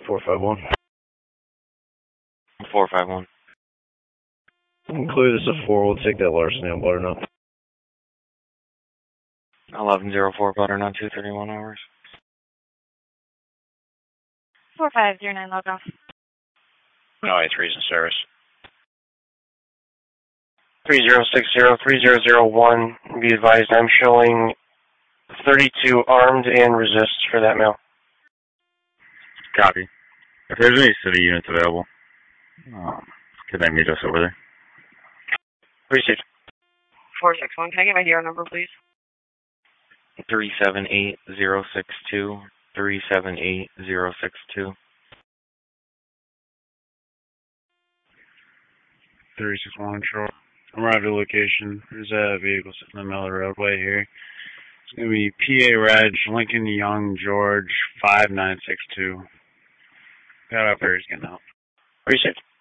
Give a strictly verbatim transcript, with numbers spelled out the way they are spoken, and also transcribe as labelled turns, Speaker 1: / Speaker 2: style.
Speaker 1: four five one.
Speaker 2: four five one.
Speaker 1: Include this a four, we'll take that larceny on Butternut.
Speaker 2: eleven oh four Butternut, two thirty-one hours.
Speaker 3: four five zero nine log off.
Speaker 4: No, it's reason service.
Speaker 2: three zero six zero, three zero zero one, be advised I'm showing thirty-two armed and resists for that male.
Speaker 5: Copy. If there's any city units available, um, can they meet us over there?
Speaker 2: Received.
Speaker 3: four six one, can I get my hero number, please?
Speaker 2: three seven eight zero six two, three seven eight zero six two.
Speaker 6: three six one, short. Arrived at location. There's a vehicle sitting in the middle of the roadway here. It's going to be P A Reg, Lincoln Young George, five nine six two. Got up there, he's getting out.
Speaker 2: Received.